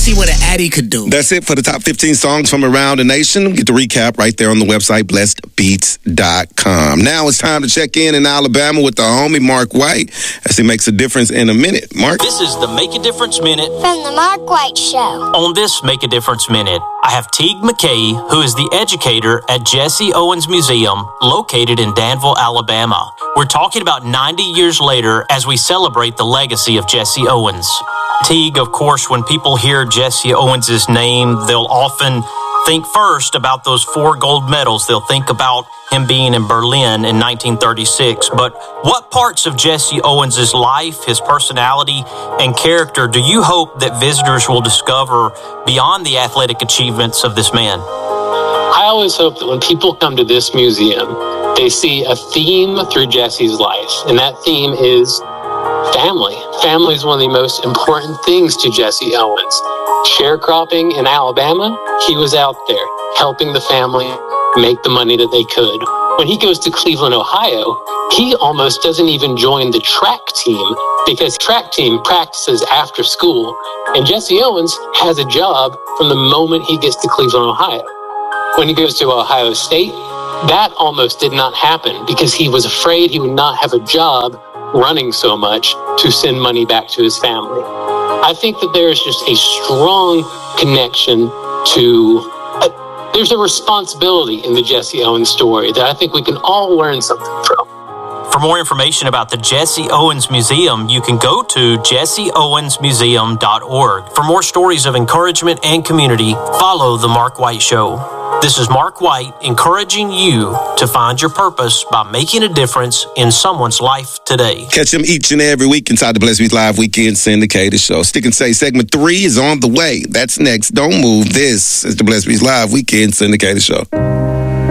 see what an Addy could do. That's it for the top 15 songs from around the nation. Get the recap right there on the website, blessedbeats.com. Now it's time to check in Alabama with the homie Mark White as he makes a difference in a minute. Mark? This is the Make a Difference Minute from the Mark White Show. On this Make a Difference Minute, I have Teague McKay, who is the educator at Jesse Owens Museum, located in Danville, Alabama. We're talking about 90 years later as we celebrate the legacy of Jesse Owens. Teague, of course, when people hear Jesse Owens' name, they'll often think first about those 4 gold medals. They'll think about him being in Berlin in 1936. But what parts of Jesse Owens' life, his personality, and character do you hope that visitors will discover beyond the athletic achievements of this man? I always hope that when people come to this museum, they see a theme through Jesse's life, and that theme is family. Family is one of the most important things to Jesse Owens. Sharecropping in Alabama, he was out there helping the family make the money that they could. When he goes to Cleveland, Ohio, he almost doesn't even join the track team because track team practices after school, and Jesse Owens has a job from the moment he gets to Cleveland, Ohio. When he goes to Ohio State, that almost did not happen because he was afraid he would not have a job running so much to send money back to his family. I think that there is just a strong connection to, there's a responsibility in the Jesse Owens story that I think we can all learn something from. For more information about the Jesse Owens Museum, you can go to jesseowensmuseum.org. For more stories of encouragement and community, follow The Mark White Show. This is Mark White encouraging you to find your purpose by making a difference in someone's life today. Catch him each and every week inside the Blessed Beats Live Weekend Syndicated Show. Stick and Say segment 3 is on the way. That's next. Don't move. This is the Blessed Beats Live Weekend Syndicated Show.